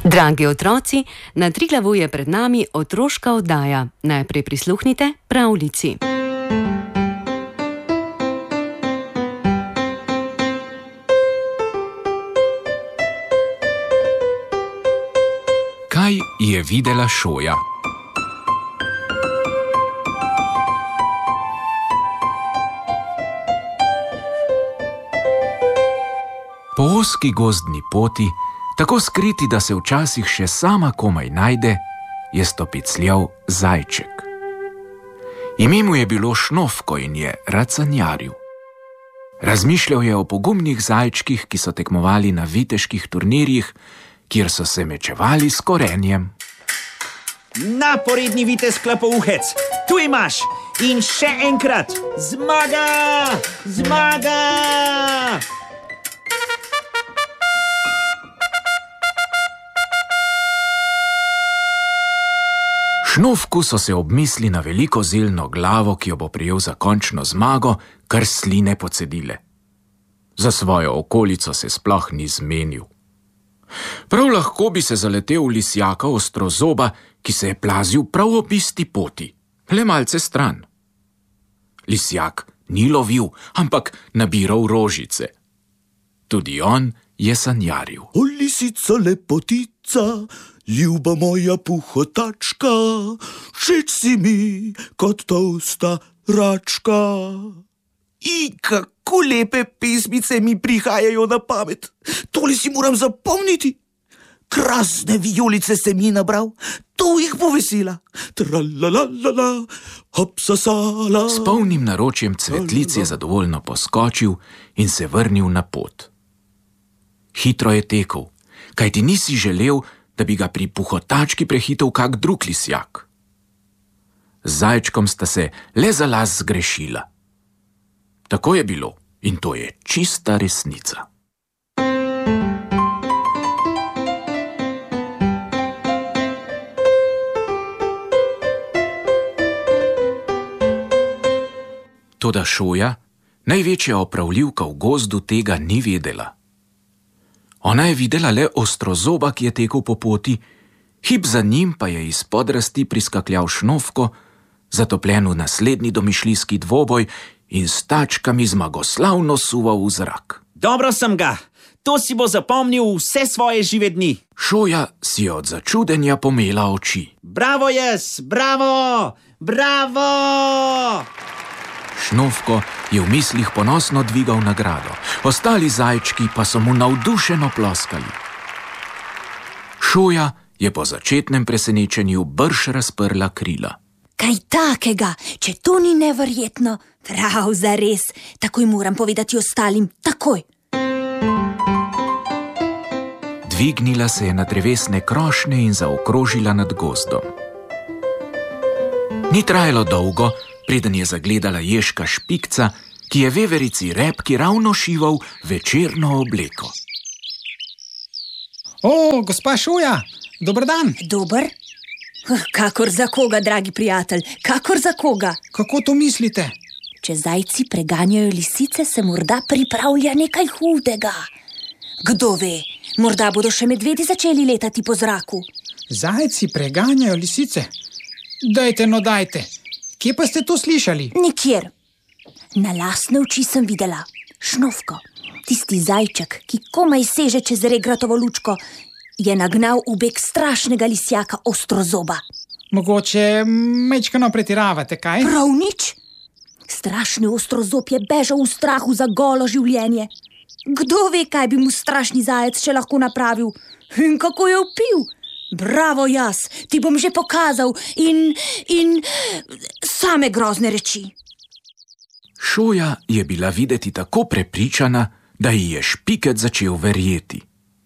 Dragi otroci, na Triglavu je pred nami otroška oddaja. Najprej prisluhnite pravljici. Kaj je videla Šoja? Po ozki gozdni poti, tako skriti, da se včasih še sama komaj najde, je stopicljal zajček. Ime mu je bilo Šnofko in je rad sanjaril. Razmišljal je o pogumnih zajčkih, ki so tekmovali na viteških turnirjih, kjer so se mečevali s korenjem. Na, poredni vitez klapouhec, tu imaš! In še enkrat! Zmaga! Zmaga! Šnofku so se obmisli na veliko zeljno glavo, ki jo bo prijel za končno zmago, kar sline pocedile. Za svojo okolico se sploh ni zmenil. Prav lahko bi se zaletel v lisjaka Ostrozoba, ki se je plazil prav ob isti poti, le malce stran. Lisjak ni lovil, ampak nabiral rožice. Tudi on je sanjaril. O, lisica lepotica, ljuba moja puhotačka, všeč si mi kot tolsta račka. I, kako lepe pesmice mi prihajajo na pamet. Tole si moram zapomniti. Krasne vijolice se mi nabral, to jih bo vesela. Tralalala, hopsasala. S polnim naročjem cvetlic je zadovoljno poskočil in se vrnil na pot. Hitro je tekel, kajti nisi želel, da bi ga pri puhotački prehitel kak drug lisjak. Z zajčkom sta se le za las zgrešila. Tako je bilo in to je čista resnica. Toda Šoja, največja opravljivka v gozdu, tega ni vedela. Ona je videla le Ostrozoba, ki je tekel po poti, hip za njim pa je iz podrasti priskakljal Šnofko, zatopljen v naslednji domišljijski dvoboj in s tačkami zmagoslavno suval v zrak. Dobro sem ga, to si bo zapomnil vse svoje žive dni. Šoja si je od začudenja pomela oči. Bravo jaz, bravo, bravo! Šnofko je v mislih ponosno dvigal nagrado, ostali zajčki pa so mu navdušeno ploskali. Šoja je po začetnem presenečenju brž razprla krila. Kaj takega, če to ni neverjetno, prav zares, takoj moram povedati ostalim, takoj. Dvignila se je na drevesne krošnje in zaokrožila nad gozdom. Ni trajalo dolgo, preden je zagledala ježka Špikca, ki je veverici Repki ravno šival večerno obleko. O, gospa Šoja, dober dan. Dober? Kakor za koga, dragi prijatelj, kakor za koga? Kako to mislite? Če zajci preganjajo lisice, se morda pripravlja nekaj hudega. Kdo ve, morda bodo še medvedi začeli letati po zraku. Zajci preganjajo lisice? Dajte, no dajte. Kje pa ste to slišali? Nikjer. Na lastne oči sem videla. Šnofko, tisti zajček, ki komaj seže čez regratovo lučko, je nagnal v beg strašnega lisjaka Ostrozoba. Mogoče majčkeno pretiravate, kaj? Prav nič. Strašni Ostrozob je bežal v strahu za golo življenje. Kdo ve, kaj bi mu strašni zajec še lahko napravil? In kako je vpil? Bravo jaz, ti bom že pokazal in same grozne reči. Šoja je bila videti tako prepričana, da ji je Špikec začel verjeti.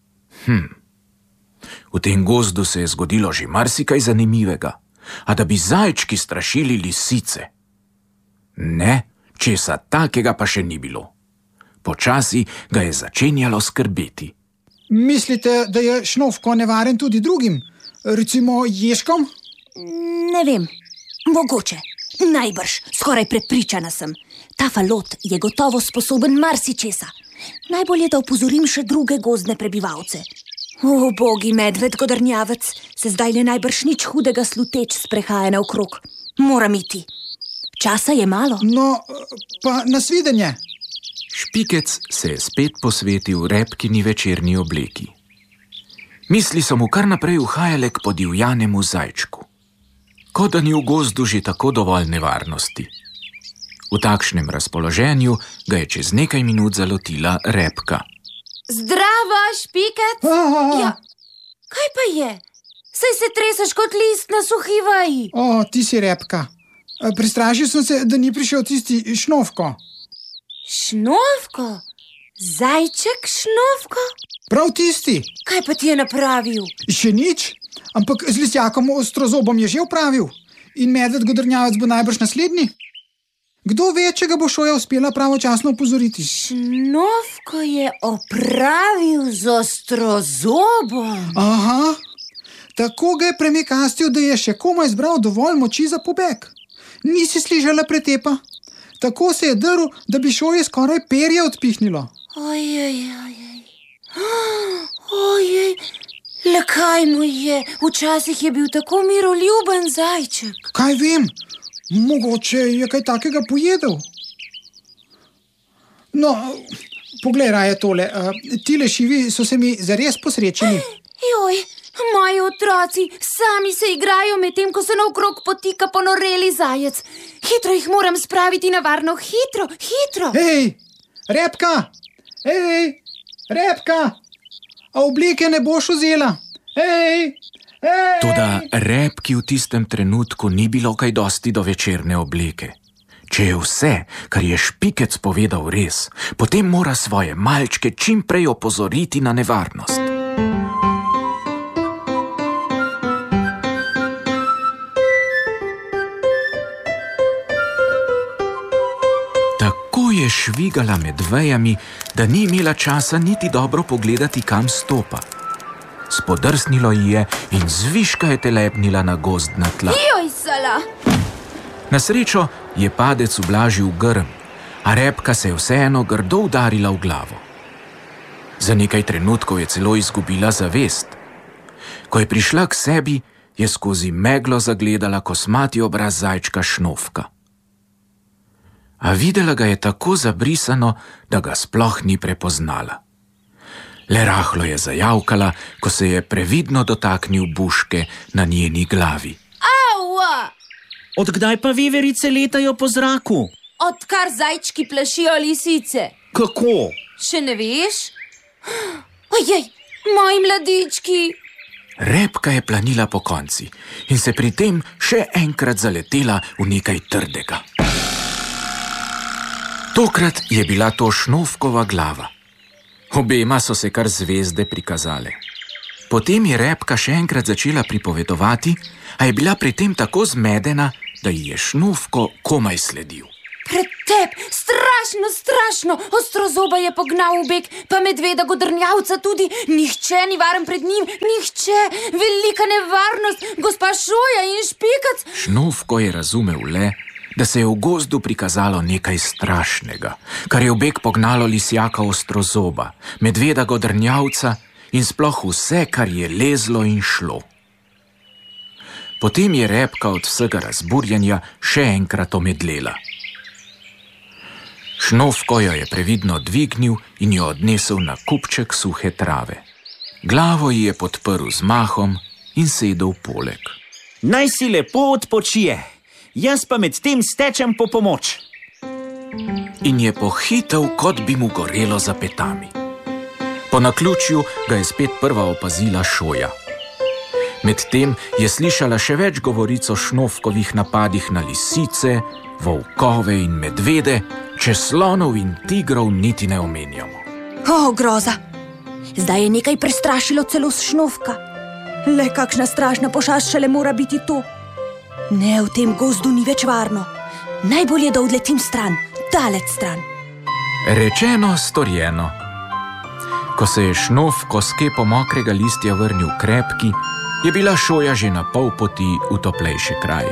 V tem gozdu se je zgodilo že marsikaj zanimivega, a da bi zajčki strašili lisice. Ne, česa takega pa še ni bilo. Počasi ga je začenjalo skrbeti. Mislite, da je Šnofko nevaren tudi drugim? Recimo ježkom? Ne vem, mogoče, najbrž, skoraj prepričana sem. Ta falot je gotovo sposoben marsičesa. Najbolje, da opozorim še druge gozdne prebivalce. O, bogi medved godrnjavec, se zdaj le najbrž nič hudega sluteč sprehaja naokrog. Moram iti. Časa je malo. No, pa nasvidenje. Špikec se je spet posvetil Repkini večerni obleki. Misli so mu kar naprej uhajale k podivjanemu zajčku. Kot da ni v gozdu že tako dovolj nevarnosti. V takšnem razpoloženju ga je čez nekaj minut zalotila Repka. Zdravo, Špikec! Ja, kaj pa je? Saj se treseš kot list na suhi veji. O, ti si Repka. Prestrašil sem se, da ni prišel tisti Šnofko. Šnofko? Zajček Šnofko? Prav tisti. Kaj pa ti je napravil? Še nič, ampak z lisjakom ostrozobom je že opravil. In medved godrnjavec bo najbrž naslednji. Kdo ve, če ga bo Šoja uspela pravočasno opozoriti? Šnofko je opravil z ostrozobom. Aha, tako ga je premikastil, da je še komaj zbral dovolj moči za pobeg. Nisi slišala pretepa? Tako se je drl, da bi Šoje skoraj perje odpihnilo. Ojej, le kaj mu je? Včasih je bil tako miroljuben zajček. Kaj vem, mogoče je kaj takega pojedel. No, poglej raje tole, tile šivi so se mi zares posrečili. Joj, moji otroci sami se igrajo medtem, ko se naokrog potika ponoreli zajec. Hitro jih moram spraviti na varno, hitro. Hej, Repka! Hej, Repka! A obleke ne boš vzela? Hej! Toda Repki v tistem trenutku ni bilo kaj dosti do večerne obleke. Če je vse, kar je Špikec povedal res, potem mora svoje malčke čim prej opozoriti na nevarnost. Tako je švigala med vejami, da ni imela časa niti dobro pogledati, kam stopa. Spodrsnilo ji je in zviška je telepnila na gozdna tla. Joj, sala! Na srečo je padec ublažil grm, a Repka se je vseeno grdo udarila v glavo. Za nekaj trenutkov je celo izgubila zavest. Ko je prišla k sebi, je skozi meglo zagledala kosmati obraz zajčka Šnofka. A videla ga je tako zabrisano, da ga sploh ni prepoznala. Le rahlo je zajavkala, ko se je previdno dotaknil buške na njeni glavi. Aua! Odkdaj pa veverice letajo po zraku? Odkar zajčki plašijo lisice. Kako? Še ne veš? Ojej, moji mladički! Repka je planila pokonci in se pri tem še enkrat zaletela v nekaj trdega. Tokrat je bila to Šnofkova glava. Obema so se kar zvezde prikazale. Potem je Repka še enkrat začela pripovedovati, a je bila pri tem tako zmedena, da ji je Šnofko komaj sledil. Pretep, strašno, ostrozoba je pognal v beg, pa medveda godrnjavca tudi, nihče ni varen pred njim, nihče, velika nevarnost, gospa Šoja in Špikec. Šnofko je razumel le, da se je v gozdu prikazalo nekaj strašnega, kar je v beg pognalo lisjaka ostrozoba, medveda godrnjavca in sploh vse, kar je lezlo in šlo. Potem je Repka od vsega razburjenja še enkrat omedlela. Šnofko jo je previdno dvignil in jo odnesel na kupček suhe trave. Glavo ji je podprl z mahom in sedel poleg. Naj si lepo odpočije, jaz pa med tem stečem po pomoč. In je pohitel, kot bi mu gorelo za petami. Po naključju ga je spet prva opazila Šoja. Medtem je slišala še več govoric o Šnofkovih napadih na lisice, volkove in medvede, če slonov in tigrov niti ne omenjamo. O, groza! Zdaj je nekaj prestrašilo celo Šnofka. Le kakšna strašna pošast šele mora biti to. Ne, v tem gozdu ni več varno. Najbolje je, da odletim stran, daleč stran. Rečeno, storjeno. Ko se je Šnofko s kepo mokrega listja vrnil k Repki, je bila Šoja že na pol poti v toplejše kraje.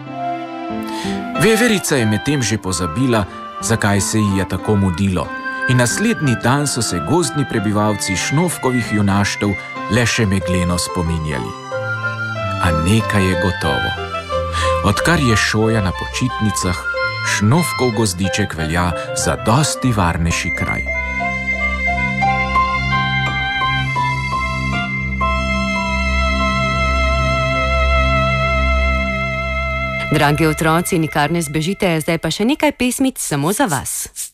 Veverica je medtem že pozabila, zakaj se ji je tako mudilo, In naslednji dan so se gozdni prebivalci Šnofkovih junaštev le še megleno spominjali. A nekaj je gotovo. Odkar je Šoja na počitnicah, Šnofkov gozdiček velja za dosti varnejši kraj. Dragi otroci, nikar ne zbežite, zdaj pa še nekaj pesmic samo za vas.